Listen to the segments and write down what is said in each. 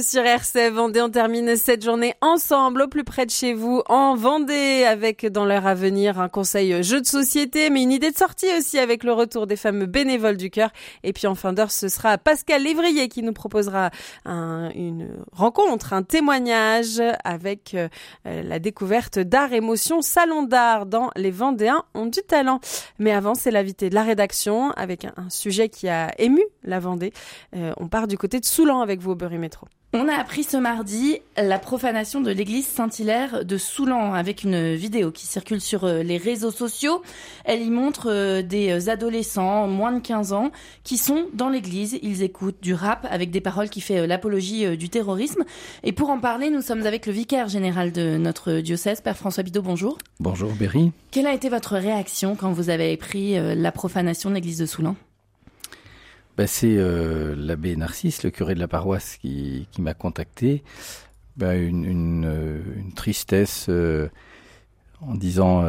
Sur RCF Vendée, on termine cette journée ensemble au plus près de chez vous en Vendée avec dans l'heure à venir un conseil jeu de société mais une idée de sortie aussi avec le retour des fameux bénévoles du cœur. Et puis en fin d'heure, ce sera Pascal Lévrier qui nous proposera une rencontre, un témoignage avec la découverte d'art émotion salon d'art dans Les Vendéens ont du talent. Mais avant, c'est l'invité de la rédaction avec un sujet qui a ému la Vendée. On part du côté de Soulan avec vous au Berry Métro. On a appris ce mardi la profanation de l'église Saint-Hilaire de Soulan avec une vidéo qui circule sur les réseaux sociaux. Elle y montre des adolescents, moins de 15 ans, qui sont dans l'église. Ils écoutent du rap avec des paroles qui fait l'apologie du terrorisme. Et pour en parler, nous sommes avec le vicaire général de notre diocèse, Père François Bidot. Bonjour. Bonjour Berry. Quelle a été votre réaction quand vous avez appris la profanation de l'église de Soulan ? C'est l'abbé Narcisse, le curé de la paroisse, qui m'a contacté. Une tristesse en me disant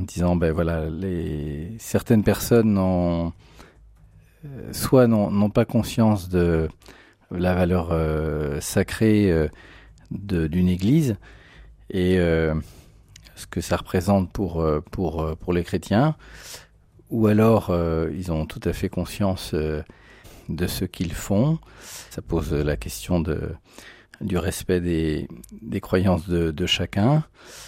certaines personnes n'ont pas conscience de la valeur sacrée d'une église et ce que ça représente pour les chrétiens, ou alors ils ont tout à fait conscience de ce qu'ils font. Ça pose la question du respect des croyances de chacun.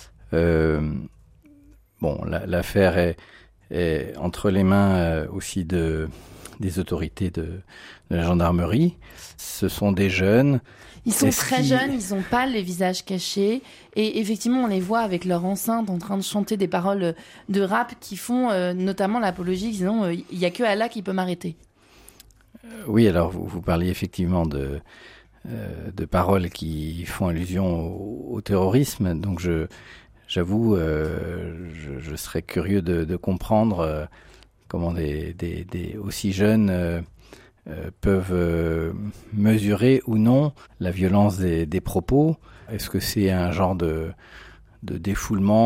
L'affaire est entre les mains aussi des autorités de la gendarmerie. Ce sont des jeunes. Ils sont très jeunes, ils n'ont pas les visages cachés. Et effectivement, on les voit avec leur enceinte en train de chanter des paroles de rap qui font notamment l'apologie, disant il n'y a que Allah qui peut m'arrêter. Oui, alors vous parliez effectivement de paroles qui font allusion au terrorisme. Donc j'avoue, je serais curieux de comprendre comment des aussi jeunes peuvent mesurer ou non la violence des propos. Est-ce que c'est un genre de défoulement ?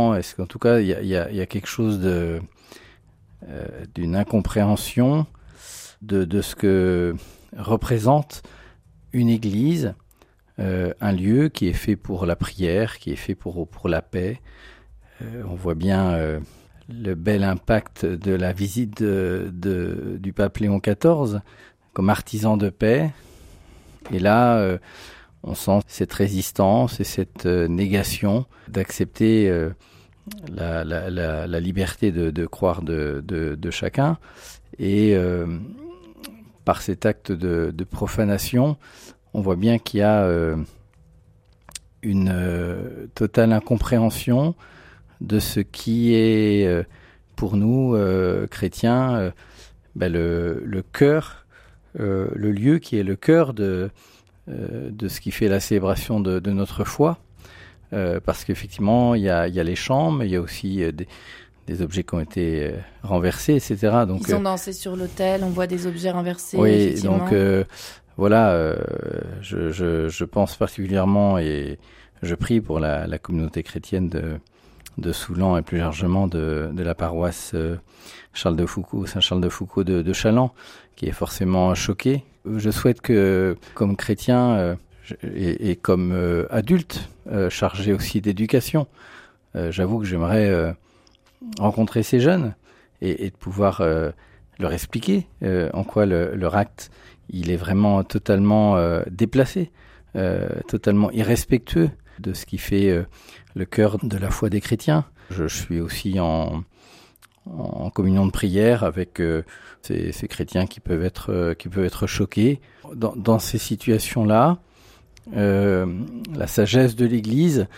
Est-ce qu'en tout cas il y a quelque chose d'une incompréhension de ce que représente une église, un lieu qui est fait pour la prière, qui est fait pour la paix. On voit bien le bel impact de la visite du pape Léon XIV comme artisan de paix. Et là, on sent cette résistance et cette négation d'accepter la liberté de croire de chacun. Et par cet acte de profanation, on voit bien qu'il y a une totale incompréhension de ce qui est pour nous, chrétiens, le cœur, le lieu qui est le cœur de ce qui fait la célébration de notre foi. Parce qu'effectivement, il y a les chants, mais il y a aussi des objets qui ont été renversés, etc. Donc, ils ont dansé sur l'autel, on voit des objets renversés. Oui, donc je pense particulièrement et je prie pour la communauté chrétienne de Soulan et plus largement de la paroisse Saint-Charles de Foucault de Chaland, qui est forcément choquée. Je souhaite que, comme chrétien et comme adulte, chargé aussi d'éducation, j'avoue que j'aimerais rencontrer ces jeunes et de pouvoir leur expliquer en quoi leur acte il est vraiment totalement déplacé, totalement irrespectueux de ce qui fait le cœur de la foi des chrétiens. Je suis aussi en communion de prière avec ces chrétiens qui peuvent être choqués. Dans ces situations-là, la sagesse de l'Église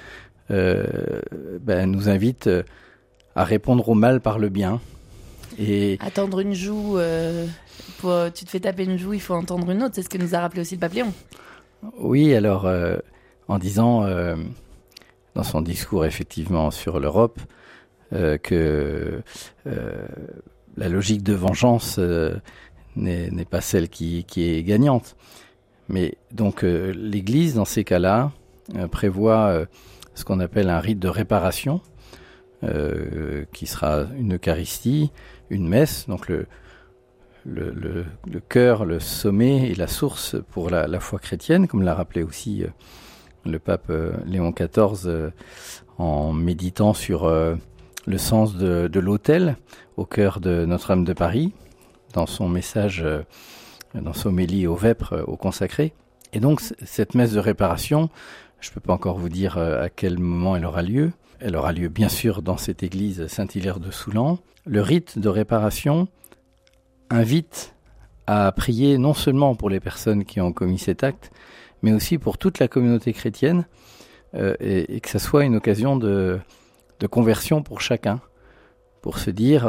nous invite à répondre au mal par le bien. Et attendre une joue, tu te fais taper une joue, il faut entendre une autre, c'est ce que nous a rappelé aussi le pape Léon. Oui, alors en disant dans son discours effectivement sur l'Europe que la logique de vengeance n'est pas celle qui est gagnante. Mais donc l'Église dans ces cas-là prévoit ce qu'on appelle un rite de réparation, qui sera une Eucharistie, une messe. Donc le cœur, le sommet et la source pour la foi chrétienne, comme l'a rappelé aussi le pape Léon XIV en méditant sur le sens de l'autel au cœur de Notre-Dame de Paris, dans son message, dans son homélie au vêpres, au consacré. Et donc, cette messe de réparation, je ne peux pas encore vous dire à quel moment elle aura lieu. Elle aura lieu, bien sûr, dans cette église Saint-Hilaire de Soulan. Le rite de réparation invite à prier non seulement pour les personnes qui ont commis cet acte, mais aussi pour toute la communauté chrétienne, et que ça soit une occasion de conversion pour chacun, pour se dire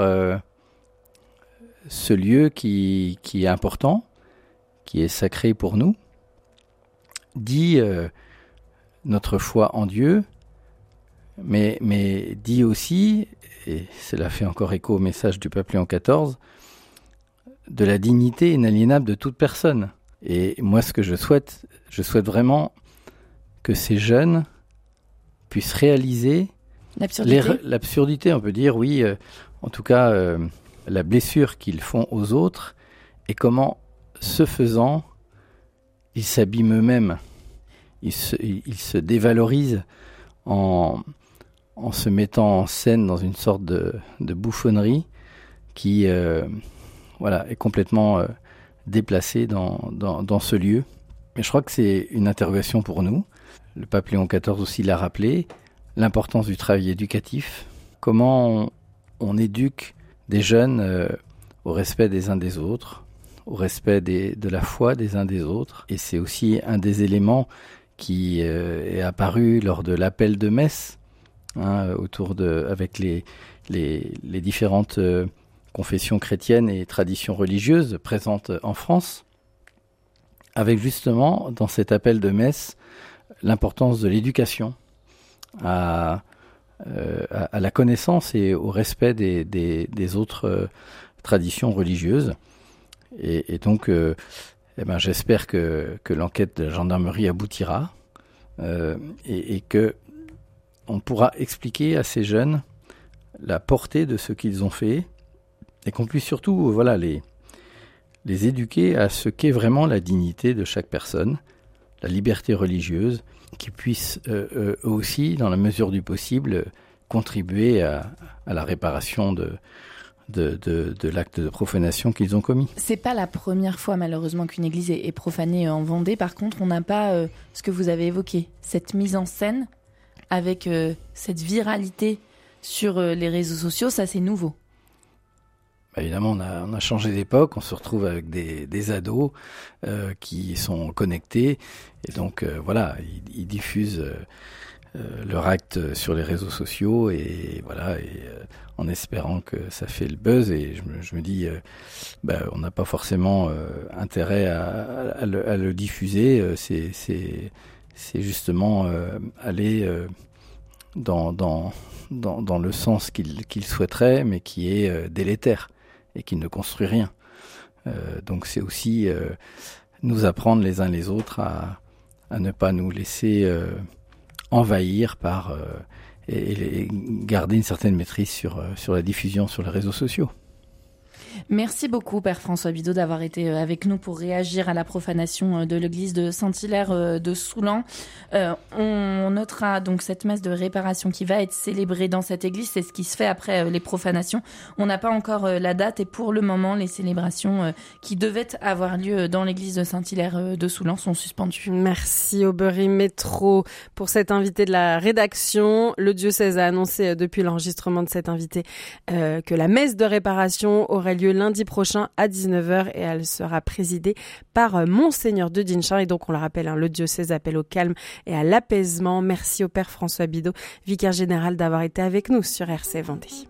ce lieu qui est important, qui est sacré pour nous, dit notre foi en Dieu, mais dit aussi, et cela fait encore écho au message du pape Léon XIV, de la dignité inaliénable de toute personne. Et moi, ce que je souhaite vraiment que ces jeunes puissent réaliser l'absurdité, on peut dire, oui, en tout cas, la blessure qu'ils font aux autres, et comment, ce faisant, ils s'abîment eux-mêmes. Ils se dévalorisent en se mettant en scène dans une sorte de bouffonnerie qui est complètement déplacée dans ce lieu. Mais je crois que c'est une interrogation pour nous. Le pape Léon XIV aussi l'a rappelé, l'importance du travail éducatif. Comment on éduque des jeunes au respect des uns des autres, au respect de la foi des uns des autres. Et c'est aussi un des éléments qui est apparu lors de l'appel de messe, avec les différentes confessions chrétiennes et traditions religieuses présentes en France, avec justement, dans cet appel de messe, l'importance de l'éducation à la connaissance et au respect des autres traditions religieuses. Et donc, j'espère que l'enquête de la gendarmerie aboutira et que on pourra expliquer à ces jeunes la portée de ce qu'ils ont fait et qu'on puisse surtout les éduquer à ce qu'est vraiment la dignité de chaque personne, la liberté religieuse, qui puissent eux aussi, dans la mesure du possible, contribuer à la réparation de l'acte de profanation qu'ils ont commis. C'est pas la première fois, malheureusement, qu'une église est profanée en Vendée. Par contre, on n'a pas ce que vous avez évoqué, cette mise en scène avec cette viralité sur les réseaux sociaux. Ça, c'est nouveau. Évidemment, on a changé d'époque. On se retrouve avec des ados qui sont connectés. Et donc, ils diffusent leur acte sur les réseaux sociaux et en espérant que ça fait le buzz. Et je me dis, on n'a pas forcément intérêt à le diffuser. C'est justement aller dans le sens qu'il souhaiterait, mais qui est délétère et qui ne construit rien. Donc c'est aussi nous apprendre les uns les autres à ne pas nous laisser envahir par et garder une certaine maîtrise sur la diffusion sur les réseaux sociaux. Merci beaucoup, Père François Bidot, d'avoir été avec nous pour réagir à la profanation de l'église de Saint-Hilaire de Soulan. On notera donc cette messe de réparation qui va être célébrée dans cette église. C'est ce qui se fait après les profanations. On n'a pas encore la date et pour le moment, les célébrations qui devaient avoir lieu dans l'église de Saint-Hilaire de Soulan sont suspendues. Merci Aubry Métro pour cet invité de la rédaction. Le diocèse a annoncé depuis l'enregistrement de cet invité que la messe de réparation aurait lieu lundi prochain à 19h et elle sera présidée par Monseigneur de Dinchin. Et donc, on le rappelle, le diocèse appelle au calme et à l'apaisement. Merci au Père François Bidot, vicaire général, d'avoir été avec nous sur RCF Vendée.